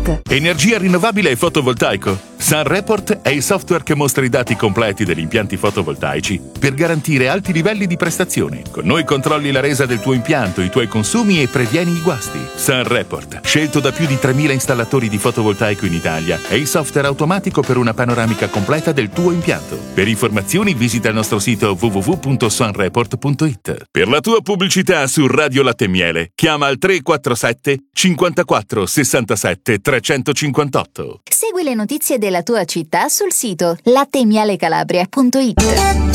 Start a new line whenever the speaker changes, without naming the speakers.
sunreport.it.
Energia rinnovabile e fotovoltaico. Sunreport è il software che mostra i dati completi degli impianti fotovoltaici per garantire alti livelli di prestazione. Con noi controlli la resa del tuo impianto, i tuoi consumi e previeni i guasti. Sunreport, scelto da più di 3.000 installatori di fotovoltaico in Italia, è il software automatico per una panoramica completa del tuo impianto. Per informazioni visita il nostro sito www.sunreport.it. Per la tua pubblicità su Radio Latte e Miele, chiama al 347 54 67 358.
Segui le notizie della tua città sul sito latteemialecalabria.it.